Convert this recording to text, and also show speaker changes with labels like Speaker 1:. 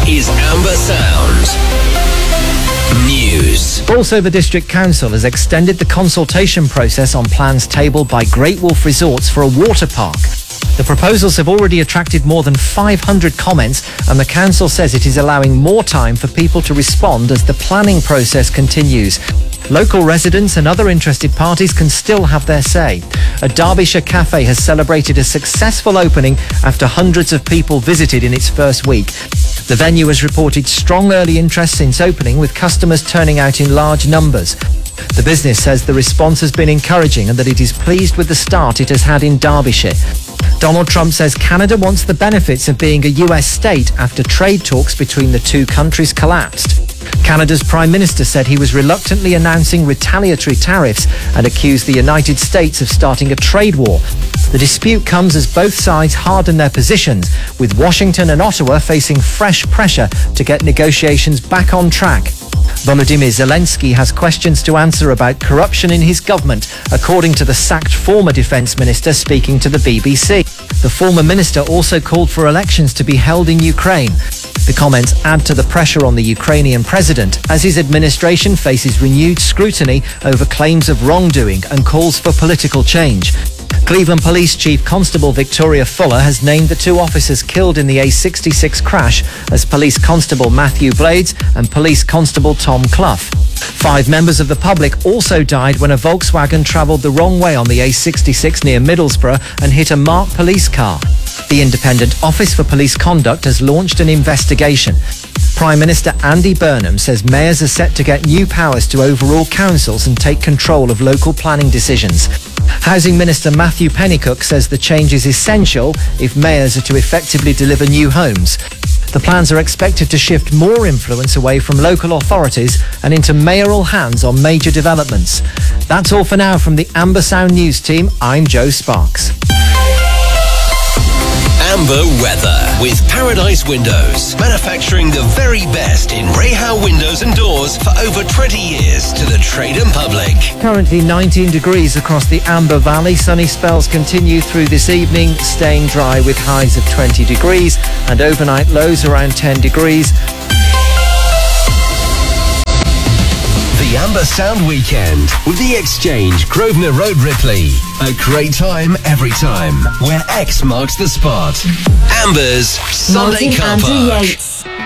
Speaker 1: is Amber Sound News.
Speaker 2: Bolsover District Council has extended the consultation process on plans tabled by Great Wolf Resorts for a water park. The proposals have already attracted more than 500 comments, and the council says it is allowing more time for people to respond as the planning process continues. Local residents and other interested parties can still have their say. A Derbyshire cafe has celebrated a successful opening after hundreds of people visited in its first week. The venue has reported strong early interest since opening, with customers turning out in large numbers. The business says the response has been encouraging and that it is pleased with the start it has had in Derbyshire. Donald Trump says Canada wants the benefits of being a US state after trade talks between the two countries collapsed. Canada's Prime Minister said he was reluctantly announcing retaliatory tariffs and accused the United States of starting a trade war. The dispute comes as both sides harden their positions, with Washington and Ottawa facing fresh pressure to get negotiations back on track. Volodymyr Zelensky has questions to answer about corruption in his government, according to the sacked former defence minister speaking to the BBC. The former minister also called for elections to be held in Ukraine. The comments add to the pressure on the Ukrainian president as his administration faces renewed scrutiny over claims of wrongdoing and calls for political change. Cleveland Police Chief Constable Victoria Fuller has named the two officers killed in the A66 crash as Police Constable Matthew Blades and Police Constable Tom Clough. 5 members of the public also died when a Volkswagen travelled the wrong way on the A66 near Middlesbrough and hit a marked police car. The Independent Office for Police Conduct has launched an investigation. Prime Minister Andy Burnham says mayors are set to get new powers to overrule councils and take control of local planning decisions. Housing Minister Matthew Pennycook says the change is essential if mayors are to effectively deliver new homes. The plans are expected to shift more influence away from local authorities and into mayoral hands on major developments. That's all for now from the Amber Sound News team. I'm Joe Sparks.
Speaker 1: Amber weather with Paradise Windows, manufacturing the very best in Rahal windows and doors for over 20 years to the trade and public.
Speaker 2: Currently 19 degrees across the Amber Valley. Sunny spells continue through this evening, staying dry with highs of 20 degrees and overnight lows around 10 degrees.
Speaker 1: The Amber Sound Weekend with The Exchange, Grosvenor Road, Ripley. A great time every time, where X marks the spot. Amber's Sunday
Speaker 3: Martin
Speaker 1: Car
Speaker 3: Andrew
Speaker 1: Park.
Speaker 3: Yates.